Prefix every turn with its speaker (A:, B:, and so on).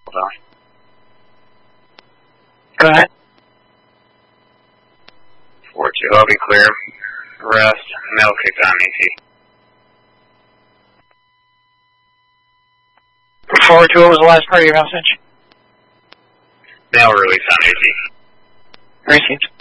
A: Hold on.
B: Go ahead.
A: 4-2, I'll be clear. Rest. Mail kicked on AT.
B: 4-2, what was the last part of your message?
A: Mail release on AT.
B: Received.